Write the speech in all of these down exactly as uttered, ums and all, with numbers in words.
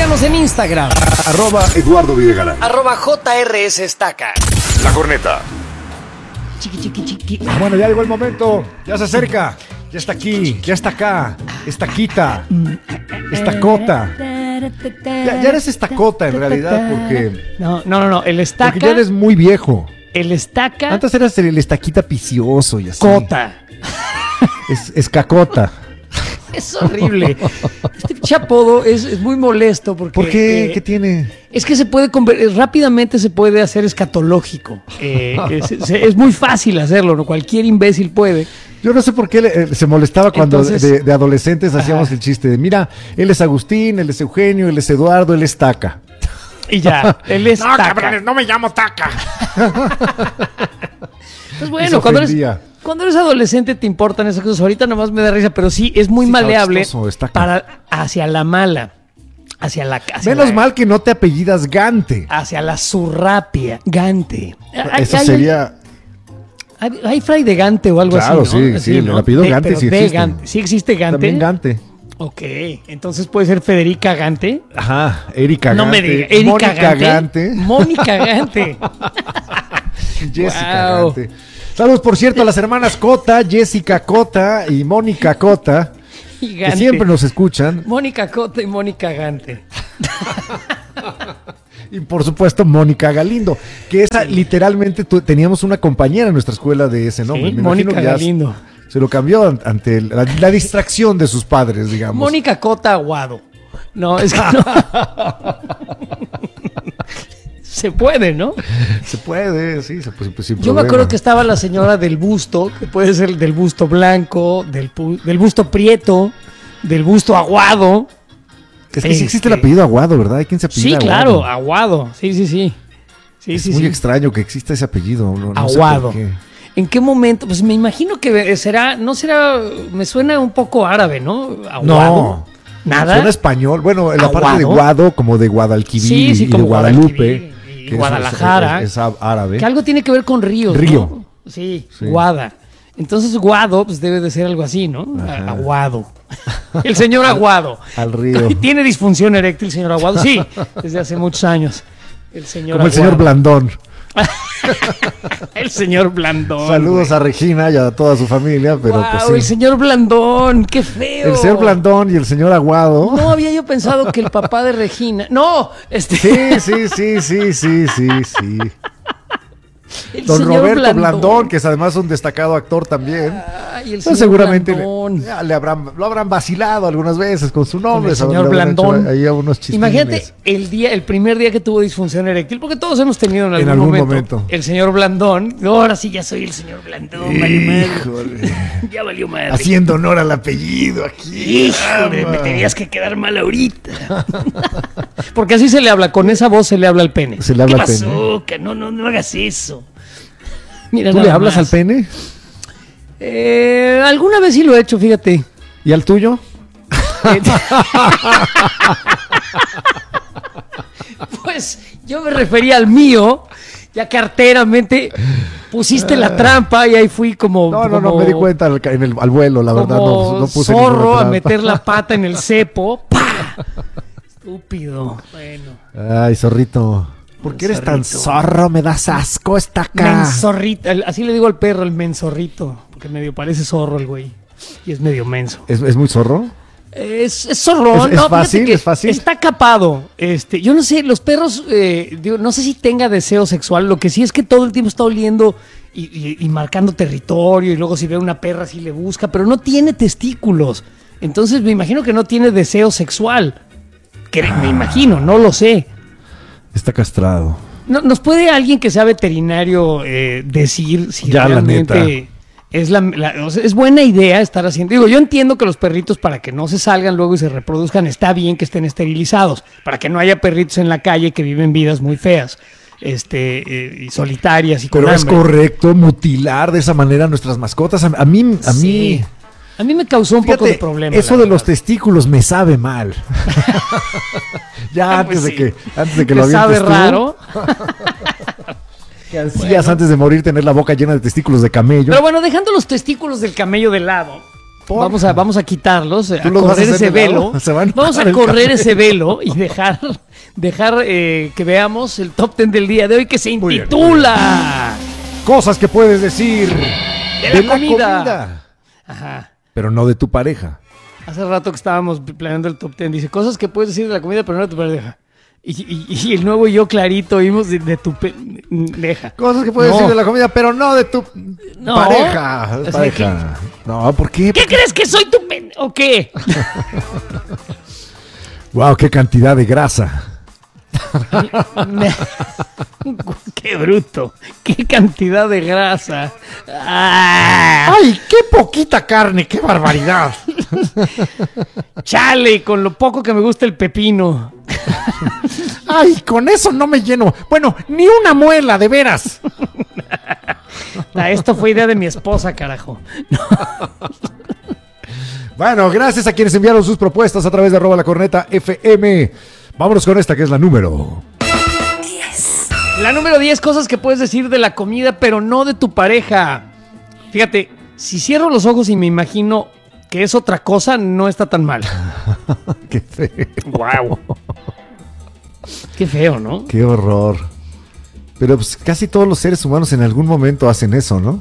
Síganos en Instagram. Arroba Eduardo Videgaray. Arroba J R S Estaca. La Corneta. Chiqui, chiqui, chiqui. Bueno, ya llegó el momento. Ya se acerca. Ya está aquí. Ya está acá. Estaquita. Estacota. Ya, ya eres estacota en realidad porque... No, no, no, no. El estaca... Porque ya eres muy viejo. El estaca... Antes eras el estaquita vicioso y así. Cota. Es, es cacota. Es horrible. Este pinche apodo es, es muy molesto porque... ¿Por qué? Eh, ¿Qué tiene? Es que se puede conver- rápidamente se puede hacer escatológico. Eh, es, es, es muy fácil hacerlo, ¿no? Cualquier imbécil puede. Yo no sé por qué le, eh, se molestaba cuando Entonces, de, de adolescentes hacíamos ajá. el chiste de, mira, él es Agustín, él es Eugenio, él es Eduardo, él es Taca. Y ya, él es No, Taca. cabrones, no me llamo Taca. Pues bueno, cuando eres, ofendía. cuando eres adolescente te importan esas cosas. Ahorita nomás me da risa, pero sí, es muy Sí, maleable chistoso, está acá. para hacia la mala, hacia la hacia Menos la- mal que no te apellidas Gante. hacia la zurrapia, Gante. Hay- Eso hay- sería... Hay, hay fray de Gante o algo Claro, así, ¿no? sí, Así, sí, el ¿no? apellido De- Gante pero sí de existe. Gante. ¿Sí existe Gante? También Gante. Ok, entonces puede ser Federica Gante. Ajá, Erika No Gante. me diga, Erika Mónica Gante. Gante. Mónica Gante. Jessica Wow. Gante. Saludos, por cierto, a las hermanas Cota, Jessica Cota y Mónica Cota, Y que Gante. siempre nos escuchan. Mónica Cota y Mónica Gante. Y por supuesto, Mónica Galindo, que esa literalmente tu- teníamos una compañera en nuestra escuela de ese nombre. Sí, Me imagino Mónica que ya Galindo. se lo cambió an- ante la, la distracción de sus padres, digamos. Mónica Cota Aguado. No, es que no. Se puede, ¿no? Se puede, sí, se puede, pues, sin Yo me problema. acuerdo que estaba la señora del busto, que puede ser del busto blanco, del, pu- del busto prieto, del busto aguado. Es que sí existe el Este- apellido Aguado, ¿verdad? Hay quien se Sí, apellida claro, Aguado. aguado. Sí, sí, sí. Sí, Es sí, muy sí. extraño que exista ese apellido. No, no sé Aguado. por qué. ¿En qué momento? Pues me imagino que será, no será, me suena un poco árabe, ¿no? Aguado. No. Nada. Suena español. Bueno, en la parte de ¿Aguado? Guado, como de Guadalquivir Sí, sí, y de como Guadalupe. Guadalquivir y que eso es- Guadalajara. Es, es árabe. Que algo tiene que ver con ríos. Río. ¿no? Sí, Sí. Guada. Entonces Guado, pues debe de ser algo así, ¿no? Ajá. Aguado. El señor Aguado. al río. ¿Tiene disfunción eréctil el señor Aguado? Sí, desde hace muchos años. El señor Como el señor Aguado. Blandón. El señor Blandón. Saludos a Regina y a toda su familia, pero Guau, pues sí. el señor Blandón, qué feo. El señor Blandón y el señor Aguado. No había yo pensado que el papá de Regina. No, este. Sí, sí, sí, sí, sí, sí, sí. el Don señor Roberto Blandón, que es además un destacado actor también. Ay, el Pues señor seguramente le, Blandón. ya le habrán, lo habrán vacilado algunas veces con su nombre. Con el ¿sabes? señor Le habrán hecho Blandón. ahí unos chistines. Imagínate el día, el primer día que tuvo disfunción eréctil, porque todos hemos tenido en algún, algún momento, momento. el señor Blandón. Ahora sí ya soy el señor Blandón, valió madre. Híjole. Ya valió madre. Haciendo honor al apellido aquí. Híjole, Ama. me tenías que quedar mal ahorita. Porque así se le habla, con esa voz se le habla al pene. Se le habla ¿Qué al pasó? Que no, no, no hagas eso. Mira, ¿Tú le nada hablas más. al pene? Eh, alguna vez sí lo he hecho, fíjate. ¿Y al tuyo? Pues yo me refería al mío, ya que arteramente pusiste la trampa y ahí fui como. No, no, no, como- me di cuenta al, en el, al vuelo, la verdad. como No, no puse zorro ninguna a trampa. meter la pata en el cepo. ¡Pah! Estúpido. Bueno. Ay, zorrito. ¿Por qué eres tan Zorrito. zorro? Me das asco, está acá. Menzorrito. El- Así le digo al perro, el menzorrito. Porque medio parece zorro el güey. Y es medio menso. ¿Es, es muy zorro? Es, es zorrón, ¿Es- es ¿no? Fíjate fácil? que ¿Es fácil? Está capado. Este, yo no sé, los perros, eh, digo, no sé si tenga deseo sexual. Lo que sí es que todo el tiempo está oliendo y, y- y marcando territorio. Y luego si ve a una perra, sí le busca. Pero no tiene testículos. Entonces me imagino que no tiene deseo sexual. Que, Ah. Me imagino, no lo sé. Está castrado. No, ¿Nos puede alguien que sea veterinario eh, decir si Ya, la realmente neta. es la, la- o sea, es buena idea estar haciendo? Digo, yo entiendo que los perritos, para que no se salgan luego y se reproduzcan, está bien que estén esterilizados, para que no haya perritos en la calle que viven vidas muy feas, este, eh, y solitarias y con Pero es hambre. correcto mutilar de esa manera a nuestras mascotas. A, a mí, a Sí. mí. A mí me causó un poco Fíjate, de problema. Eso la de los verdad. testículos me sabe mal. ya Ah, antes pues de sí. que antes de que ¿Te lo sabe avientes tú, raro? que ansías antes de morir tener la boca llena de testículos de camello. Pero bueno, dejando los testículos del camello de lado, ¿Por? Vamos a, vamos a quitarlos, a ¿Tú los vas a correr hacer ese de lado? velo. Se van a Vamos a enojar el correr café. ese velo y dejar, dejar eh, que veamos el top ten del día de hoy que se Muy bien, intitula Cosas que puedes decir De la comida. Ajá. pero no de tu pareja. Hace rato que estábamos planeando el top ten, dice cosas que puedes decir de la comida, pero no de tu pareja. Y, y, y el nuevo y yo clarito oímos de, de tu pareja. Cosas que puedes No. decir de la comida, pero no de tu No. pareja. O sea, pareja. No, ¿por qué? ¿Qué crees que soy tu pen... o qué? Wow, qué cantidad de grasa. Qué bruto. Qué cantidad de grasa. Ah, ¡Ay, qué poquita carne! ¡Qué barbaridad! chale, con lo poco que me gusta el pepino. ¡Ay, con eso no me lleno! Bueno, ni una muela, de veras. Ah, esto fue idea de mi esposa, carajo. Bueno, gracias a quienes enviaron sus propuestas a través de arroba la corneta F M. Vámonos con esta que es la número. La número diez, cosas que puedes decir de la comida, pero no de tu pareja. Fíjate, si cierro los ojos y me imagino que es otra cosa, no está tan mal. Qué feo. Wow. Qué feo, ¿no? Qué horror. Pero pues casi todos los seres humanos en algún momento hacen eso, ¿no?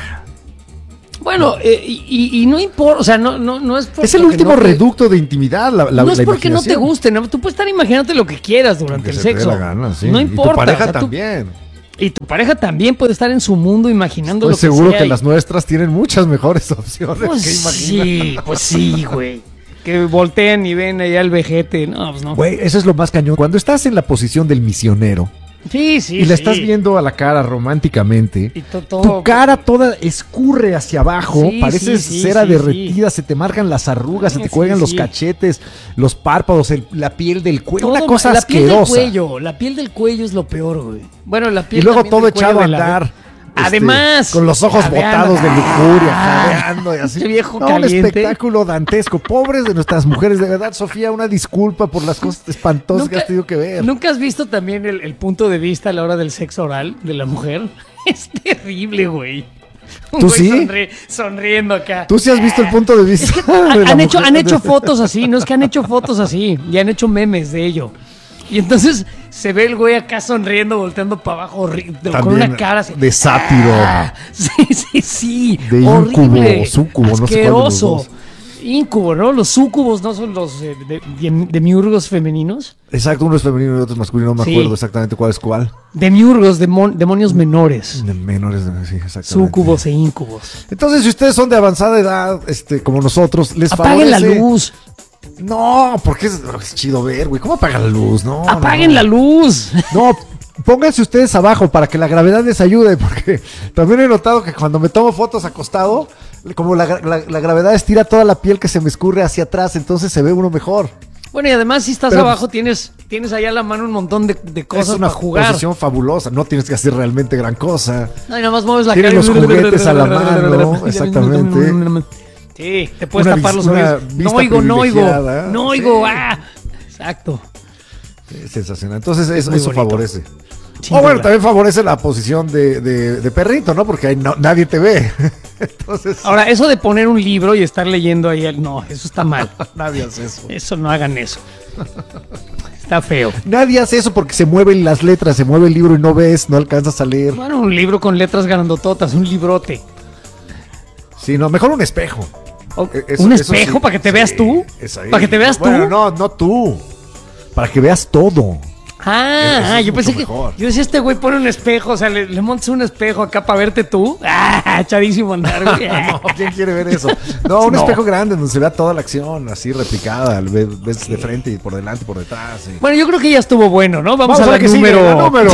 Bueno, eh, y, y no importa, o sea, no, no, no es porque Es el último no te- reducto de intimidad, la, la no es la porque no te imaginación. guste, ¿no? Tú puedes estar imaginándote lo que quieras durante Que el se te dé sexo. la gana, sí. No Y importa. tu pareja o sea, tú- también. y tu pareja también puede estar en su mundo imaginando Estoy lo que seguro sea que y- las nuestras tienen muchas mejores opciones Pues que imaginar. sí, pues sí, güey. Que volteen y ven allá el vejete. No, pues no. Güey, eso es lo más cañón. Cuando estás en la posición del misionero Sí, sí, y la sí. estás viendo a la cara románticamente, Y to- todo- tu cara toda escurre hacia abajo, Sí, pareces sí, sí, cera sí, derretida, se te marcan las arrugas, se Sí, te sí, cuelgan los sí. cachetes, los párpados, el- la piel del cuello, todo una cosa la piel del asquerosa. cuello. La piel del cuello es lo peor, güey. Bueno, la piel Y luego también todo del cuello echado a de la- andar. este, Además, con los ojos jadeando. botados de lujuria, Ah, jadeando y así. ese viejo No, un caliente. espectáculo dantesco. Pobres de nuestras mujeres, de verdad, Sofía, una disculpa por las cosas espantosas que has tenido que ver. ¿Nunca has visto también el, el punto de vista a la hora del sexo oral de la mujer? Es terrible, güey. Un ¿Tú güey sí? sonri- sonriendo acá. Tú sí has visto el punto de vista. de la Han hecho, mujer. han hecho fotos así, no es que han hecho fotos así y han hecho memes de ello. Y entonces se ve el güey acá sonriendo, volteando para abajo, horri- con También una cara así. de sátiro. Ah, sí, sí, sí. De horrible, íncubo, súcubo, no sé cuál de los asqueroso. dos. Íncubo, ¿no? Los súcubos no son los eh, de, de- demiurgos femeninos. Exacto, uno es femenino y otro es masculino, no me Sí. acuerdo exactamente cuál es cuál. Demiurgos, demon- demonios menores. De menores, de- sí, exactamente. Súcubos e íncubos. Entonces, si ustedes son de avanzada edad, este, como nosotros, les Apaguen la favorece- luz. No, porque es, es chido ver, güey. ¿Cómo apagan la luz? No. no, Apaguen no. la luz. No, pónganse ustedes abajo para que la gravedad les ayude, porque también he notado que cuando me tomo fotos acostado, como la, gra- la- la gravedad estira toda la piel que se me escurre hacia atrás, entonces se ve uno mejor. Bueno, y además si estás Pero, abajo tienes, tienes allá a la mano un montón de, de cosas es una para jugar. posición fabulosa, no tienes que hacer realmente gran cosa. No, y nada más mueves la Tienes cara. los juguetes a la mano, exactamente. Sí, te puedes Una tapar vis- los una oídos. vista No oigo, no oigo. privilegiada. No oigo, Sí. ah. Exacto. Es sensacional. Entonces eso, muy eso bonito. favorece. Sin O bueno, duda. también favorece la posición de, de- de perrito, ¿no? Porque ahí no- nadie te ve. Entonces, Ahora, eso de poner un libro y estar leyendo ahí, no, eso está mal. nadie hace eso. Eso no hagan eso. Está feo. Nadie hace eso porque se mueven las letras, se mueve el libro y no ves, no alcanzas a leer. Bueno, un libro con letras grandototas, un librote. Sí, no, mejor un espejo. O- E- eso- ¿Un eso espejo sí. para que te veas Sí, tú? es ahí. ¿Para que te veas Bueno, tú? no, no tú. Para que veas todo. Ah, Eso ah, es yo pensé mucho que. mejor. Yo decía, este güey pone un espejo, o sea, le, le montas un espejo acá para verte tú. Ah, chadísimo andar, güey. No, ¿quién quiere ver eso? No, un No. espejo grande donde se vea toda la acción, así replicada. Ves, ves de frente y por delante y por detrás. y- Bueno, yo creo que ya estuvo bueno, ¿no? Vamos, Vamos a la ver qué sigue, número. la número.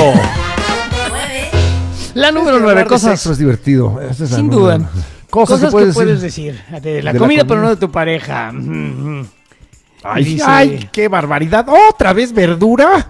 La número Es que nueve, hablar de cosas. sexo es divertido. Esa es la Sin número. duda. Cosas, que puedes, decir. decir. De la De la comida, comida. pero no de tu pareja. Mm, mm. Ay, Dice- ay, qué barbaridad. ¿Otra vez verdura?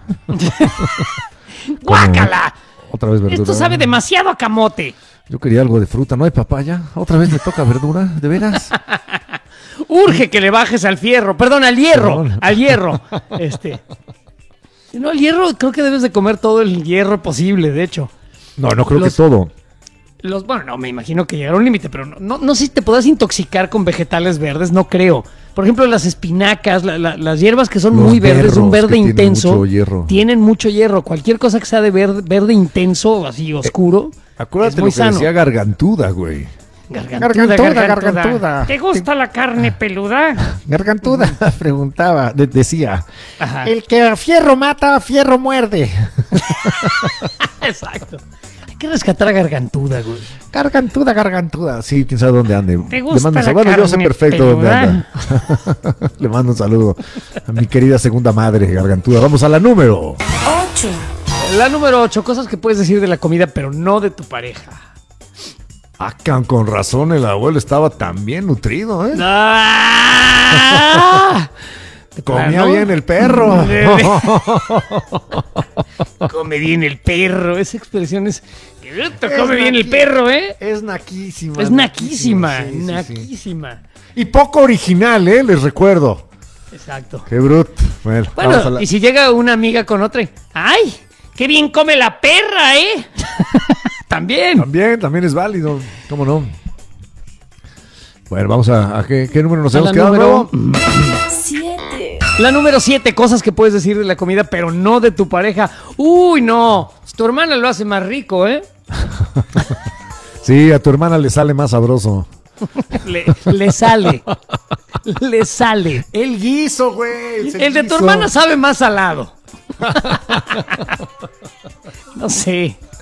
¡Guácala! Otra vez verdura. Esto sabe demasiado a camote. Yo quería algo de fruta, ¿no hay papaya? ¿Otra vez me toca verdura? ¿De veras? Urge que le bajes al fierro. Perdón, al hierro. Perdón. Al hierro. Este. No, el hierro, creo que debes de comer todo el hierro posible, de hecho. No, no creo Los- que todo. Los, bueno, no, me imagino que llegará a un límite, pero no, no, no sé si te podrás intoxicar con vegetales verdes, no creo. Por ejemplo, las espinacas, la, la, las hierbas que son Los muy verdes, de un berros verde que tienen intenso, mucho hierro. tienen mucho hierro. Cualquier cosa que sea de verde, verde intenso, así oscuro, Acuérdate es muy lo que sano. decía Gargantuda, güey. Gargantuda, Gargantuda, gargantuda. ¿Te gusta la carne peluda? Gargantuda preguntaba, de- decía, Ajá. el que a fierro mata, a fierro muerde. Exacto. Hay que rescatar a Gargantuda, güey. Gargantuda, gargantuda. Sí, quién sabe dónde ande. ¿Te gusta Le mando un la saludo. Bueno, yo sé carne perfecto dónde peluda? anda. Le mando un saludo a mi querida segunda madre, Gargantuda. Vamos a la número. ocho. La número ocho, cosas que puedes decir de la comida, pero no de tu pareja. Ah, can- con razón el abuelo estaba tan bien nutrido, ¿eh? ¡Ah! Comía Claro. bien el perro. Come bien el perro. Esa expresión es. "Te Es come bien el naqui- perro, ¿eh? Es naquísima. Es naquísima. sí, sí, sí. naquísima. Y poco original, ¿eh? Les recuerdo. Exacto. Qué bruto. Bueno, vamos a Bueno, la- y si llega una amiga con otra. y, ¡Ay! ¡Qué bien come la perra, eh! También. También, también es válido. ¿Cómo no? Bueno, vamos a, a qué, qué número nos A hemos la quedado. número- ¿No? siete. La número siete, cosas que puedes decir de la comida, pero no de tu pareja. Uy, no. Tu hermana lo hace más rico, ¿eh? Sí, a tu hermana le sale más sabroso. Le, le sale. Le sale. El guiso, güey. El de tu hermana sabe más salado. No sé.